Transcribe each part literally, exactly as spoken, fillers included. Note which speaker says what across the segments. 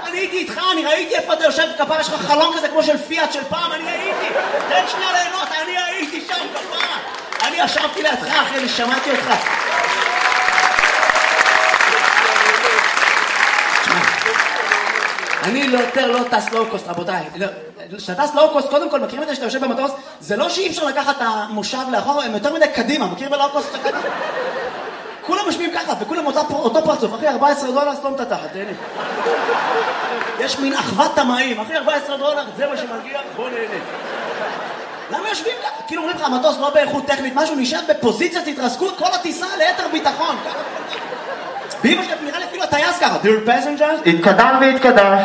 Speaker 1: אני הייתי איתך, אני ראיתי איפה אתה יושב, כפרה, יש לך חלום כזה כמו של פיאט של פעם, אני הייתי, תן שנייה ליהנות, אני הייתי שם, כפרה. אני ישבתי לידך, אחי, אני שמעתי אותך. אני לא יותר לא טס לואו-קוסט, רבותיי. כשאתה טס לואו-קוסט, קודם כל, מכירים את זה שאתה יושב במטוס, זה לא שאי אפשר לקחת את המושב לאחור, הם יותר מדי קדימה, מכיר בלואו-קוסט את הקדימה? כולם משמיעים ככה, וכולם אותו פרצוף, אחי, ארבעה עשר דולר, סתום את התחת, תהנה. יש מין אחוות תמאים, אחי, ארבעה עשר דולר, זה מה שמגיע, בוא נהנה. למה יושבים ככה? כאילו אומרים לך, המטוס לא באיכות טכנית, משהו נשאר בפוזיציית התרסקות, כל הטיסה ליתר ביטחון. ואמא שלי נראה לי אפילו הטייס ככה, Dear passengers,
Speaker 2: התקדם והתקדש.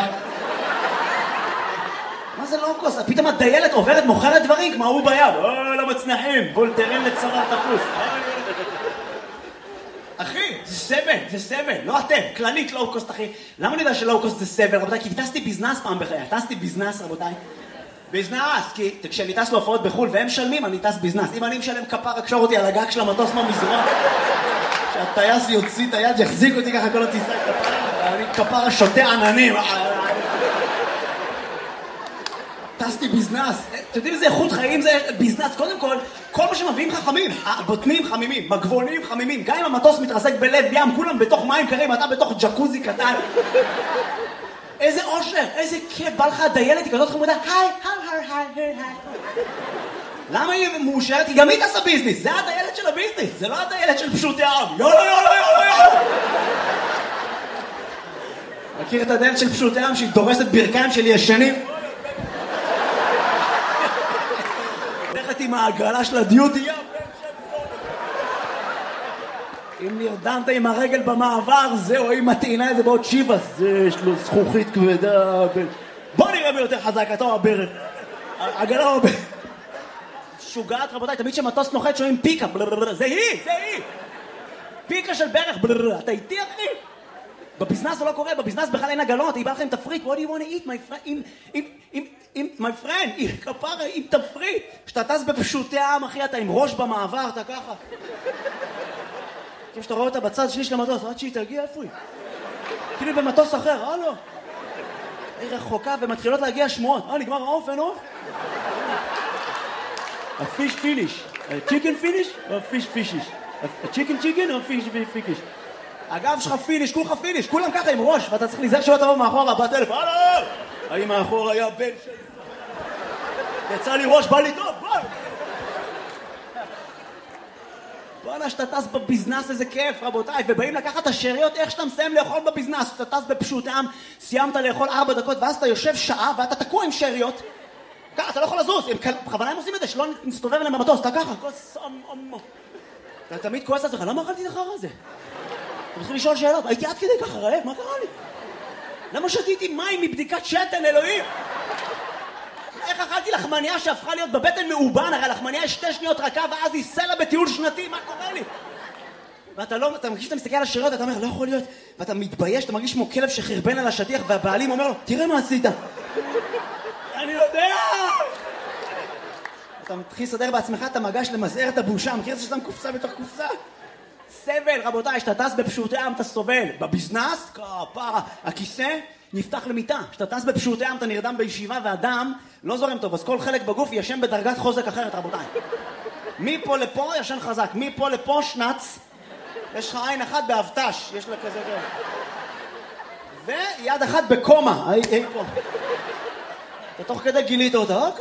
Speaker 1: מה זה לואו-קוסט? פתאום הדיילת עוברת, מוכרת דברים, כמו הוא ביד. אוי, למצנחים, וולטרן לצוואר תפוס. אחי, זה סבל, זה סבל, לא אתם, כללית לואו-קוסט, אחי. למה אני יודע שלואו-קוסט זה סבל, רבותיי? כי טסתי ביזנס פעם בחיי, טסתי ביזנס, רבותיי. ביזנס, כי כשאני טס להופעות בחול והם משלמים, אני טס ביזנס. אם אני משלם כפר, אקשור אותי על הגג של המטוס מהמזרון, שהטייס יוציא את היד, יחזיק אותי ככה כל הטיסה, אני כפר שותה עננים. טסתי ביזנס, אתם יודעים איזה איכות חיים זה ביזנס? קודם כל, כל מה שמביאים חכמים, הבוטנים חמימים, מגבונים חמימים, גם אם המטוס מתרסק בלב ים, כולם בתוך מים קרים, אתה בתוך ג'קוזי קטן. איזה אושר, איזה כיף, בא לך הדיילת, היא כזאת חמודה, היי, היי, היי, היי, היי. למה היא מאושרת? היא גם היא תעשה ביזנס, זה הדיילת של הביזנס, זה לא הדיילת של פשוטי העם. יאללה, יאללה, יאללה, יאללה. מכיר את הדיילת של פשוטי העם שהיא דורסת ברכיים של ישנים? הולכת עם העגלה של הדיוטי ים. אם נרדמת עם הרגל במעבר, זהו, אם מטעינה איזה בעוד שיבס, זה יש לו זכוכית כבדה. בוא נראה מי יותר חזק, אתה או הברך. עגלה או הברך. שוגעת, רבותיי, תמיד שמטוס נוחת שומעים פיקה, זה היא, זה היא. פיקה של ברך, אתה איתי, אחי? בביזנס זה לא קורה, בביזנס בכלל אין עגלות, היא באה לכם תפריט, what do you want to eat, my friend, עם, עם, עם, עם, my friend, עם כפרה, עם תפריט. כשאתה טס בפשוטי העם, אחי, אתה עם ראש במעבר, אתה ככה. כשאתה רואה אותה בצד שני של המטוס, עד שהיא תגיע, איפה היא? כאילו במטוס אחר, הלו. היא רחוקה ומתחילות להגיע שמועות. אה, נגמר העוף, אין עוף? הפיש פיניש. צ'יקן פיניש או פיש פישיש? הצ'יקן צ'יקן או פיש פיקיש? הגב שלך פיניש, כולך פיניש, כולם ככה עם ראש, ואתה צריך להיזהר שלא תבוא מאחורה, בטלפון, הלו! האם מאחור היה בן שלי? יצא לי ראש, בא לי טוב, בוא! בואנה, שאתה טס בביזנס, איזה כיף, רבותיי, ובאים לקחת את השאריות, איך שאתה מסיים לאכול בביזנס, שאתה טס בפשוט העם, סיימת לאכול ארבע דקות, ואז אתה יושב שעה, ואתה תקוע עם שאריות, ככה, אתה לא יכול לזוז, בכוונה הם עושים את זה, שלא נסתובב אליהם במטוס, אתה ככה, כוס, אמו, אתה תמיד כועס על עצמך, למה אכלתי את החרא הזה? אתה מתחיל לשאול שאלות, הייתי עד כדי ככה רעב, מה קרה לי? למה שתיתי מים מבדיקת שתן, אלוהים? איך אכלתי לחמניה שהפכה להיות בבטן מאובן? הרי לחמניה יש שתי שניות רכה ואז היא סלע בטיול שנתי, מה קורה לי? ואתה לא, אתה מרגיש שאתה מסתכל על השאריות, אתה אומר, לא יכול להיות, ואתה מתבייש, אתה מרגיש כמו כלב שחרבן על השטיח, והבעלים אומר לו, תראה מה עשית. אני יודע! אתה מתחיל לסדר בעצמך את המגש למזער את הבושה, מכיר את זה שאתה מקופסה בתוך קופסה? סבל, רבותיי, שאתה טס בפשוטי העם אתה סובל. בביזנס, כפרה, הכיסא נפתח למיטה. שאתה טס בפשוטי העם אתה נרדם בישיבה והדם לא זורם טוב, אז כל חלק בגוף ישן בדרגת חוזק אחרת, רבותיי. מפה לפה ישן חזק, מפה לפה שנץ, יש לך עין אחת באבטש, יש לה כזה גר. ויד אחת בקומה, אי, אי פה. אתה תוך כדי גילית אותה, אה?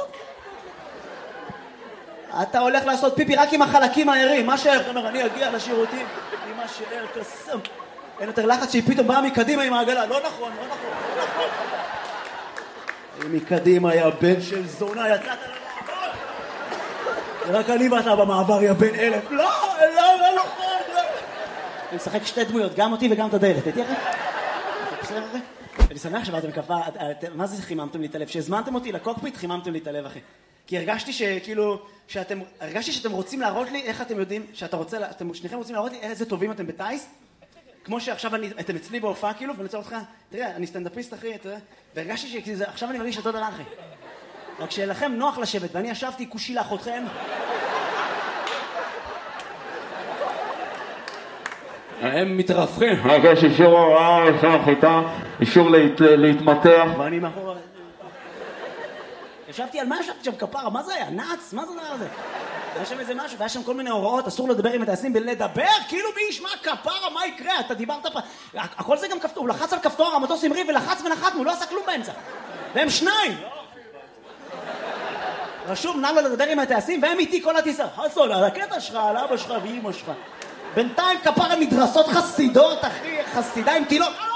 Speaker 1: אתה הולך לעשות פיפי רק עם החלקים הערים, מה שאר, אתה אומר, אני אגיע לשירותים עם מה שאר, קסם. אין יותר לחץ שהיא פתאום באה מקדימה עם העגלה, לא נכון, לא נכון, לא נכון. מקדימה היה בן של זונה, יצאת למעבר. רק אני ואתה במעבר, יא בן אלף. לא, לא, לא נכון, לא. אני משחק שתי דמויות, גם אותי וגם את הדיילת, הייתי אחי? בסדר אחי? אני שמח שבאתם כפה, מה זה חיממתם לי את הלב? שהזמנתם אותי לקוקפיט, חיממתם לי את הלב אחי. כי הרגשתי שכאילו, שאתם, הרגשתי שאתם רוצים להראות לי איך אתם יודעים, שאתה רוצה, אתם שניכם רוצים להראות לי איזה טובים אתם בטייס, כמו שעכשיו אני, אתם אצלי בהופעה כאילו, ואני רוצה אותך, תראה, אני סטנדאפיסט אחי, אתה יודע, והרגשתי שעכשיו אני מרגיש אותו דבר אחי. רק שלכם נוח לשבת, ואני ישבתי כושי לאחותכם.
Speaker 2: הם מתרפכים. הרגשתי שרו, אה, שם חיטה. אישור להת, להתמתח.
Speaker 1: ואני מאחורה... ישבתי על מה ישבתי שם כפרה? מה זה היה? נאץ? מה זה הדבר הזה? היה שם איזה משהו, והיה שם כל מיני הוראות, אסור לדבר עם הטייסים, ולדבר, כאילו מי ישמע כפרה, מה יקרה? אתה דיברת פה... הכל זה גם כפתור, הוא לחץ על כפתור, המטוס המריא ולחץ ונחתנו, הוא לא עשה כלום באמצע. והם שניים! רשום, נע לו לדבר עם הטייסים, והם איתי כל הטיסה. חסון, על הקטע שלך, על אבא שלך ואמא שלך. בינתיים כפרה מדרסות חסידות, אחי, חסידה עם תילות.